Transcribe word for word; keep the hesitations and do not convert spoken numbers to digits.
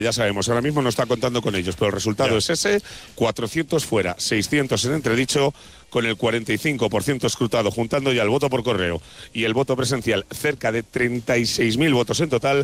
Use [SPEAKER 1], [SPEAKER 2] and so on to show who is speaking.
[SPEAKER 1] Ya sabemos, ahora mismo no está contando con ellos, pero el resultado
[SPEAKER 2] Ya.
[SPEAKER 1] es ese, cuatrocientos fuera, seiscientos en entredicho, con el cuarenta y cinco por ciento escrutado, juntando ya el voto por correo y el voto presencial, cerca de treinta y seis mil votos en total,